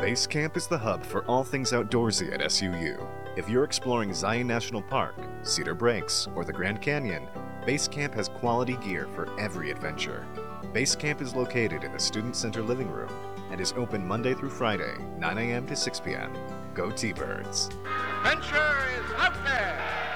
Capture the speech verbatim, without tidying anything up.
Base Camp is the hub for all things outdoorsy at S U U. If you're exploring Zion National Park, Cedar Breaks, or the Grand Canyon, Base Camp has quality gear for every adventure. Base Camp is located in the Student Center living room and is open Monday through Friday, nine a.m. to six p.m. Go T-Birds! Adventure is out there!